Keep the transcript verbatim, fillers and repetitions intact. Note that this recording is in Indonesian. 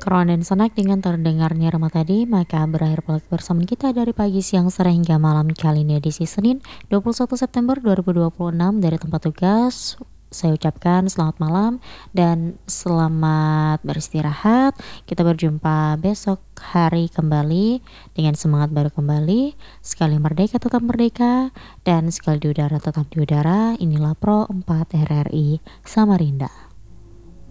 Keron dan Senek dengan terdengarnya Rema tadi, maka berakhir pola kebersamaan kita dari pagi, siang, sore hingga malam kali ini edisi Senin dua puluh satu September dua ribu dua puluh enam dari tempat tugas. Saya ucapkan selamat malam dan selamat beristirahat. Kita berjumpa besok hari kembali dengan semangat baru kembali. Sekali merdeka tetap merdeka dan sekali di udara tetap di udara. Inilah Pro empat R R I Samarinda.